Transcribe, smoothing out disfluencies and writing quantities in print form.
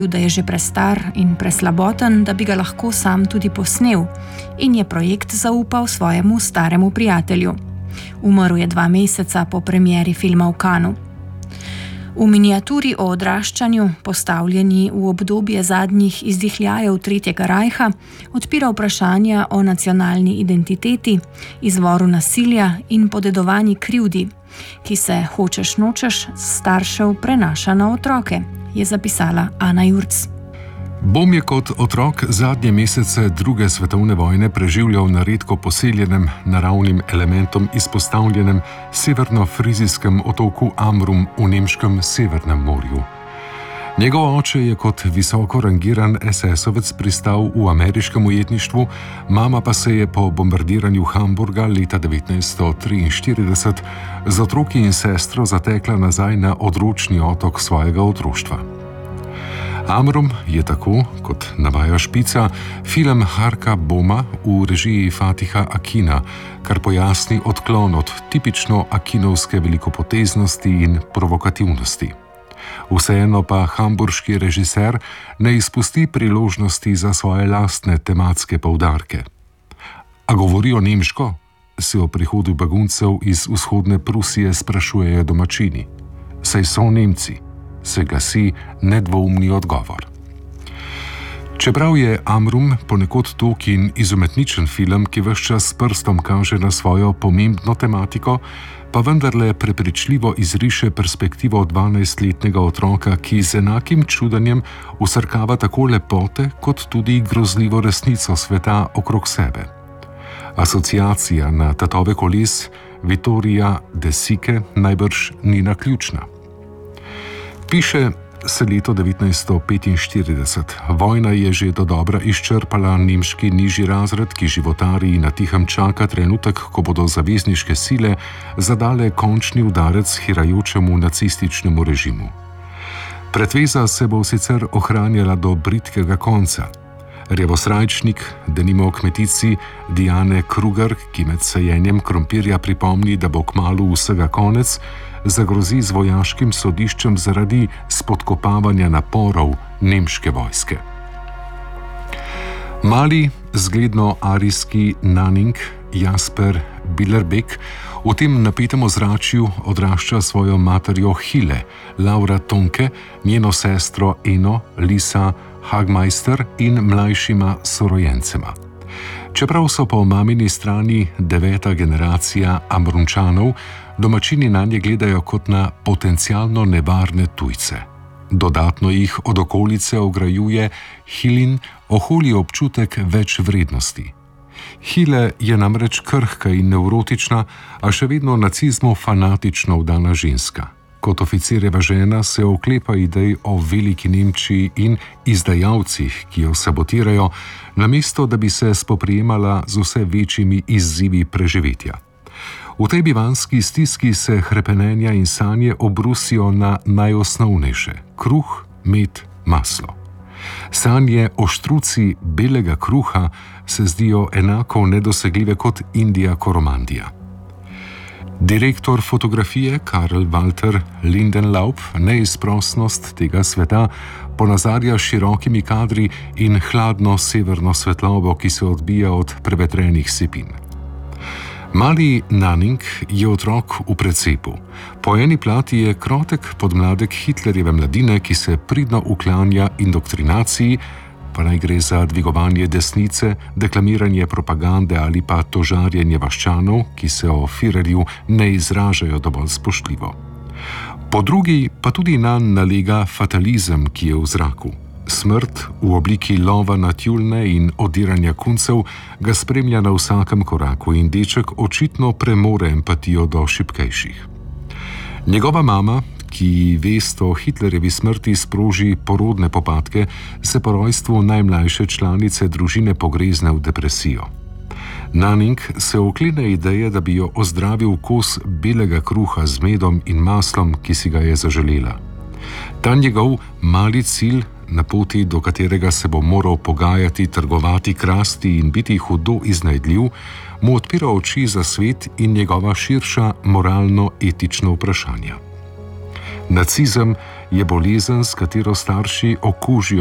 da je že prestar in preslaboten, da bi ga lahko sam tudi posnel, in je projekt zaupal svojemu staremu prijatelju. Umrl je 2 meseca po premieri filma v Cannesu. V miniaturi o odraščanju, postavljeni v obdobje zadnjih izdihljajev Tretjega rajha, odpira vprašanja o nacionalni identiteti, izvoru nasilja in podedovani krivdi, ki se hočeš nočeš staršev prenaša na otroke, je zapisala Ana Jurc. Bom je kot otrok zadnje mesece druge svetovne vojne preživljal na redko poseljenem naravnim elementom izpostavljenem severno-frizijskem otoku Amrum v nemškem Severnem morju. Njegov oče je kot visoko rangiran SS-ovec pristal v ameriškem ujetništvu, mama pa se je po bombardiranju Hamburga leta 1943 z otroki in sestro zatekla nazaj na odročni otok svojega otroštva. Amrum je tako, kot navaja Špica, film Harka Boma v režiji Fatiha Akina, kar pojasni odklon od tipično akinovske velikopoteznosti in provokativnosti. Vseeno pa hamburški režiser ne izpusti priložnosti za svoje lastne tematske poudarke. A govorijo nemško? Se o prihodu beguncev iz vzhodne Prusije sprašujejo domačini. Saj so Nemci, se glasi nedvoumni odgovor. Čeprav je Amrum ponekod tog in izumetničen film, ki ves čas s prstom kaže na svojo pomembno tematiko, pa vendarle prepričljivo izriše perspektivo 12-letnega otroka, ki z enakim čudenjem vsrkava tako lepote, kot tudi grozljivo resnico sveta okrog sebe. Asociacija na tatove koles Vittorija de Sique najbrž ni naključna. Piše se leto 1945. Vojna je že dodobra izčrpala nemški nižji razred, ki životari na tihem čaka trenutek, ko bodo zavezniške sile zadale končni udarec hirajočemu nacističnemu režimu. Pretveza se bo sicer ohranjala do bridkega konca. Rjavosrajčnik, denimo kmetici Diane Kruger, ki med sajenjem krompirja pripomni, da bo kmalu vsega konec, zagrozi z vojaškim sodiščem zaradi spodkopavanja naporov nemške vojske. Mali, zgledno arijski Nanning Jasper Billerbeck v tem napetem ozračju odrašča svojo materjo Hile, Laura Tonke, njeno sestro Eno, Lisa Hagmeister in mlajšima sorojencema. Čeprav so po mamini strani 9. generacija Amrumčanov, domačini nanje gledajo kot na potencialno nevarne tujce. Dodatno jih od okolice ograjuje Hilin oholi občutek več vrednosti. Hile je namreč krhka in nevrotična, a še vedno nacizmu fanatično vdana ženska. Kot oficirjeva žena se oklepa idej o veliki Nemčiji in izdajalcih, ki jo sabotirajo, namesto da bi se spoprijemala z vse večjimi izzivi preživetja. V tej bivanski stiski se hrepenenja in sanje obrusijo na najosnovnejše – kruh, med, maslo. Sanje o štruci belega kruha se zdijo enako nedosegljive kot Indija Koromandija. Direktor fotografije Karl Walter Lindenlaub neizprosnost tega sveta ponazarja s širokimi kadri in hladno severno svetlobo, ki se odbija od prevetrenih sipin. Mali Nanning je otrok v precepu. Po eni plati je krotek podmladek Hitlerjeve mladine, ki se pridno uklanja indoktrinaciji, pa naj gre za dvigovanje desnice, deklamiranje propagande ali pa tožarjenje vaščanov, ki se o Führerju ne izražajo dovolj spoštljivo. Po drugi pa tudi nanj nalega fatalizem, ki je v zraku. Smrt v obliki lova na tjulne in odiranja kuncev ga spremlja na vsakem koraku in deček očitno premore empatijo do šibkejših. Njegova mama, ki vest o Hitlerjevi smrti sproži porodne popadke, se po rojstvu najmlajše članice družine pogrezne v depresijo. Nanning se oklene ideje, da bi jo ozdravil kos belega kruha z medom in maslom, ki si ga je zaželela. Ta njegov mali cilj, na poti, do katerega se bo moral pogajati, trgovati, krasti in biti hudo iznajdljiv, mu odpira oči za svet in njegova širša moralno-etična vprašanja. Nacizem je bolezen, s katero starši okužijo